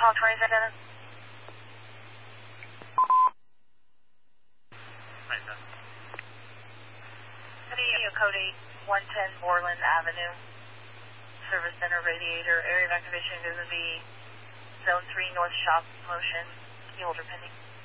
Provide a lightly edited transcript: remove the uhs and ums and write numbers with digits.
Call 27. City code 110 Borland Avenue. Service Center Radiator. Area of activation is going to be Zone 3 North Shop Motion. The older pending.